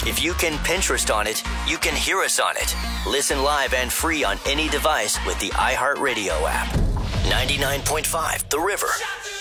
If you can Pinterest on it, you can hear us on it. Listen live and free on any device with the iHeartRadio app. 99.5 The River.